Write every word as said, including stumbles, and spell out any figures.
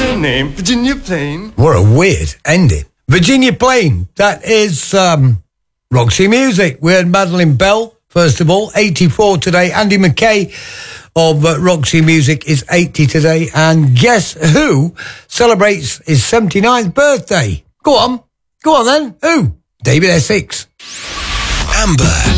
her name? Virginia Plain. What a weird ending. Virginia Plain. That is um, Roxy Music. We had Madeline Bell, first of all, eighty-four today. Andy McKay of uh, Roxy Music is eighty today. And guess who celebrates his seventy-ninth birthday? Go on. Go on then. Who? David Essex. Amber.